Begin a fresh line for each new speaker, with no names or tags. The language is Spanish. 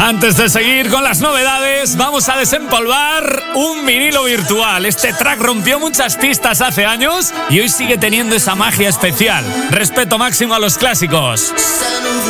Antes de seguir con las novedades, vamos a desempolvar un vinilo virtual. Este track rompió muchas pistas hace años y hoy sigue teniendo esa magia especial. Respeto máximo a los clásicos.